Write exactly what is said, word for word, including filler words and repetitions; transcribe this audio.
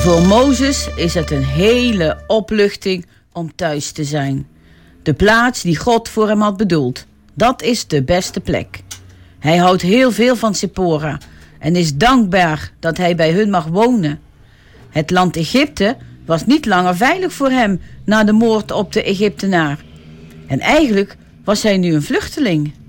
Voor Mozes is het een hele opluchting om thuis te zijn. De plaats die God voor hem had bedoeld, dat is de beste plek. Hij houdt heel veel van Zippora en is dankbaar dat hij bij hun mag wonen. Het land Egypte was niet langer veilig voor hem na de moord op de Egyptenaar. En eigenlijk was hij nu een vluchteling.